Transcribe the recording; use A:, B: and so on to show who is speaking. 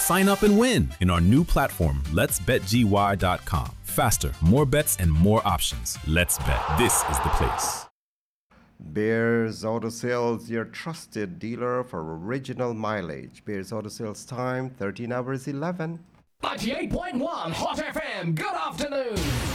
A: Sign up and win in our new platform, letsbetgy.com. Faster, more bets, and more options. Let's bet. This is the place.
B: Bears Auto Sales, your trusted dealer for original mileage. Bears Auto Sales time, 13 hours 11.
C: 98.1 Hot FM. Good afternoon.